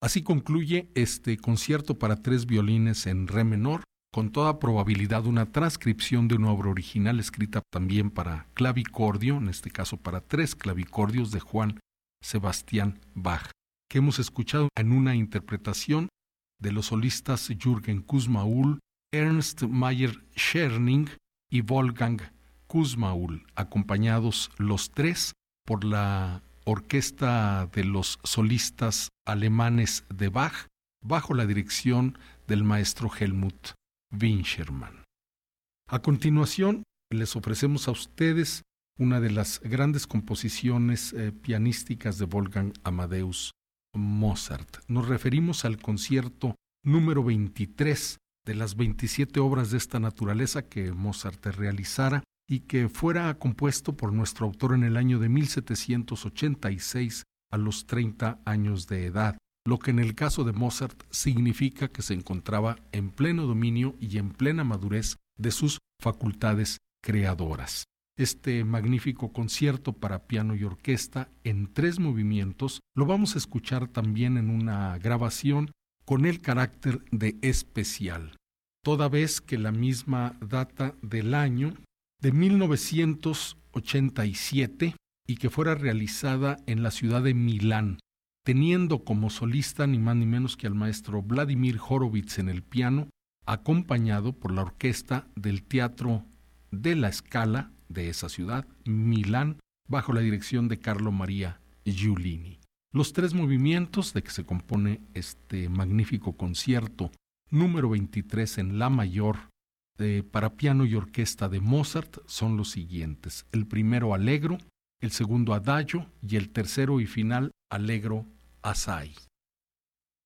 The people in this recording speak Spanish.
Así concluye este concierto para 3 violines en re menor, con toda probabilidad una transcripción de una obra original escrita también para clavicordio, en este caso para 3 clavicordios de Juan Sebastián Bach, que hemos escuchado en una interpretación de los solistas Jürgen Kussmaul, Ernst Mayer-Scherning y Wolfgang Kussmaul, acompañados los 3 por la orquesta de los solistas alemanes de Bach, bajo la dirección del maestro Helmut Winchelmann. A continuación, les ofrecemos a ustedes una de las grandes composiciones pianísticas de Wolfgang Amadeus Mozart. Nos referimos al concierto número 23 de las 27 obras de esta naturaleza que Mozart realizara y que fuera compuesto por nuestro autor en el año de 1786 a los 30 años de edad, lo que en el caso de Mozart significa que se encontraba en pleno dominio y en plena madurez de sus facultades creadoras. Este magnífico concierto para piano y orquesta en 3 movimientos lo vamos a escuchar también en una grabación con el carácter de especial, toda vez que la misma data del año de 1987 y que fuera realizada en la ciudad de Milán, teniendo como solista ni más ni menos que al maestro Vladimir Horowitz en el piano, acompañado por la orquesta del Teatro de la Scala de esa ciudad, Milán, bajo la dirección de Carlo Maria Giulini. Los 3 movimientos de que se compone este magnífico concierto número 23 en la mayor para piano y orquesta de Mozart son los siguientes: el primero allegro, el segundo adagio y el tercero y final allegro assai.